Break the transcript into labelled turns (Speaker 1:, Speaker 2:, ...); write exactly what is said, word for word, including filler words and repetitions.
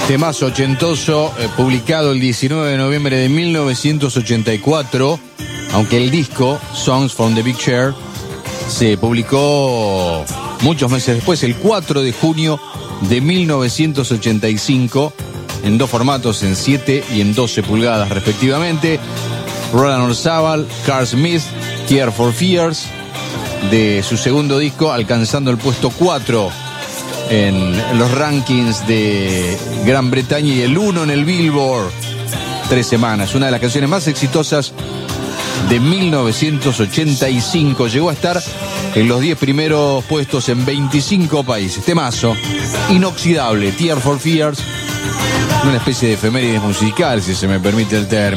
Speaker 1: Temazo ochentoso, eh, publicado el diecinueve de noviembre de mil novecientos ochenta y cuatro, aunque el disco, Songs from the Big Chair, se publicó muchos meses después, el cuatro de junio de mil novecientos ochenta y cinco, en dos formatos, en siete y en doce pulgadas respectivamente. Roland Orzabal, Carl Smith, Tears for Fears, de su segundo disco, alcanzando el puesto cuatro en los rankings de Gran Bretaña y el uno en el Billboard. Tres semanas, una de las canciones más exitosas de mil novecientos ochenta y cinco. Llegó a estar en los diez primeros puestos en veinticinco países. Temazo, inoxidable, Tears for Fears, una especie de efemérides musical, si se me permite el término.